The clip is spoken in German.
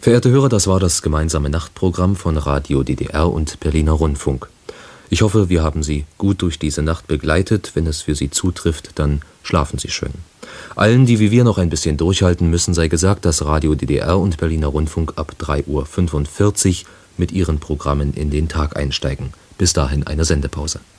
Verehrte Hörer, das war das gemeinsame Nachtprogramm von Radio DDR und Berliner Rundfunk. Ich hoffe, wir haben Sie gut durch diese Nacht begleitet. Wenn es für Sie zutrifft, dann schlafen Sie schön. Allen, die wie wir noch ein bisschen durchhalten müssen, sei gesagt, dass Radio DDR und Berliner Rundfunk ab 3:45 Uhr mit ihren Programmen in den Tag einsteigen. Bis dahin eine Sendepause.